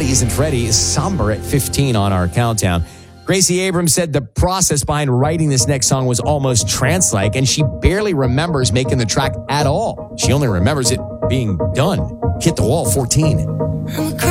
Somebody Isn't Ready is somber at 15 on our countdown. Gracie Abrams said the process behind writing this next song was almost trance-like, and she barely remembers making the track at all. She only remembers it being done. Hit the Wall, 14. I'm a